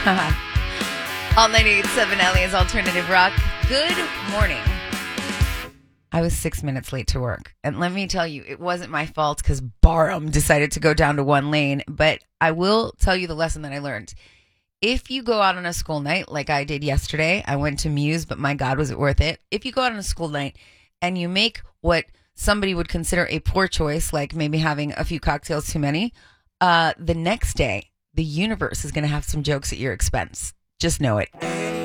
All 98.7 LA's Alternative Rock. Good morning. I was 6 minutes late to work. And let me tell you, it wasn't my fault because Barham decided to go down to one lane. But I will tell you the lesson that I learned. If you go out on a school night, like I did yesterday, I went to Muse, but my God, was it worth it? If you go out on a school night and you make what somebody would consider a poor choice, like maybe having a few cocktails too many, the next day, the universe is going to have some jokes at your expense. Just know it.